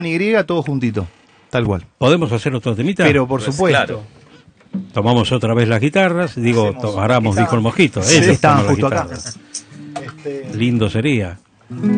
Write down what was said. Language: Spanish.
Y todo juntito, tal cual. ¿Podemos hacer otro temita? Pero por Pues, supuesto. claro. Tomamos otra vez las guitarras, Hacemos- Paramos, dijo el Mosquito. Sí, Ellos estaban toman las justo acá. guitarras. Lindo sería.